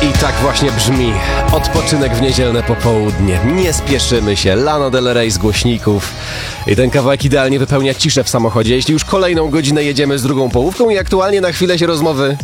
I tak właśnie brzmi odpoczynek w niedzielne popołudnie. Nie spieszymy się, Lana Del Rey z głośników. I ten kawałek idealnie wypełnia ciszę w samochodzie. Jeśli już kolejną godzinę jedziemy z drugą połówką i aktualnie na chwilę się rozmowy